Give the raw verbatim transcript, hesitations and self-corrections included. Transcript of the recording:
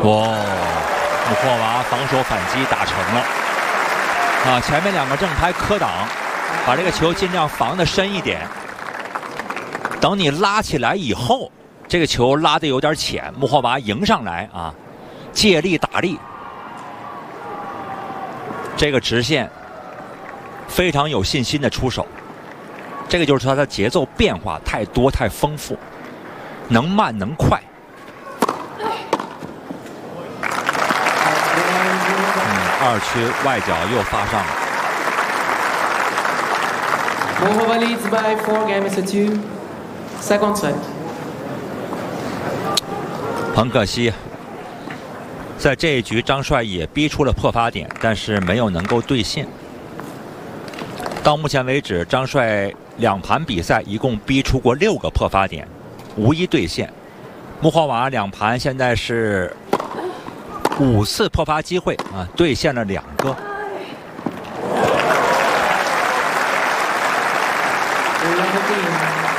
哇，穆霍娃防守反击打成了啊！前面两个正拍磕挡，把这个球尽量防得深一点。等你拉起来以后，这个球拉得有点浅，穆霍娃迎上来啊，借力打力，这个直线非常有信心的出手。这个就是他的节奏变化太多太丰富，能慢能快。嗯，二区外角又发上了。 Mohova leads by four games to two. Second set. 很可惜，在这一局张帅也逼出了破发点，但是没有能够兑现。到目前为止，张帅两盘比赛一共逼出过六个破发点，无一兑现。穆霍娃两盘现在是五次破发机会啊，兑现了两个。 Eleven